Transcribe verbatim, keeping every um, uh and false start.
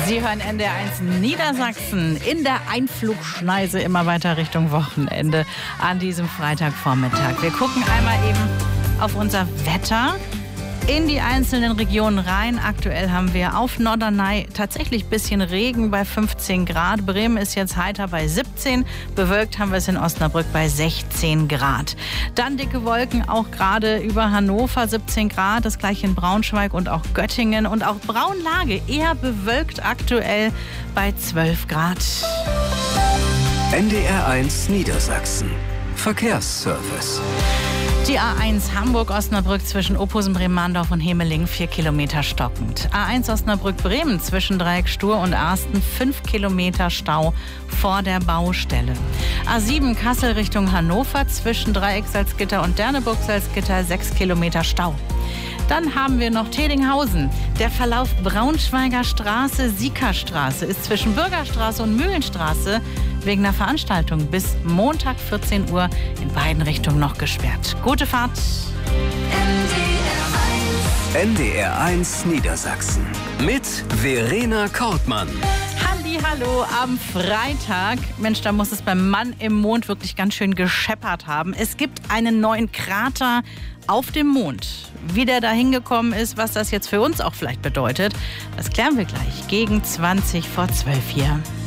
Sie hören N D R eins Niedersachsen in der Einflugschneise immer weiter Richtung Wochenende an diesem Freitagvormittag. Wir gucken einmal eben auf unser Wetter in die einzelnen Regionen rein. Aktuell haben wir auf Norderney tatsächlich ein bisschen Regen bei fünfzehn Grad. Bremen ist jetzt heiter bei siebzehn. Bewölkt haben wir es in Osnabrück bei sechzehn Grad. Dann dicke Wolken auch gerade über Hannover, siebzehn Grad. Das gleiche in Braunschweig und auch Göttingen. Und auch Braunlage eher bewölkt aktuell bei zwölf Grad. N D R eins Niedersachsen. Verkehrsservice. Die A eins Hamburg-Osnabrück zwischen Ophusen-Bremen-Mahndorf und Hemeling vier Kilometer stockend. A eins Osnabrück-Bremen zwischen Dreieck Stur und Arsten fünf Kilometer Stau vor der Baustelle. A sieben Kassel Richtung Hannover zwischen Dreieck Salzgitter und Derneburg Salzgitter sechs Kilometer Stau. Dann haben wir noch Tedinghausen. Der Verlauf Braunschweiger Straße, Siekerstraße ist zwischen Bürgerstraße und Mühlenstraße wegen einer Veranstaltung bis Montag vierzehn Uhr in beiden Richtungen noch gesperrt. Gute Fahrt. N D R eins Niedersachsen mit Verena Kortmann. Hallo am Freitag. Mensch, da muss es beim Mann im Mond wirklich ganz schön gescheppert haben. Es gibt einen neuen Krater auf dem Mond. Wie der da hingekommen ist, was das jetzt für uns auch vielleicht bedeutet, das klären wir gleich gegen zwanzig vor zwölf hier.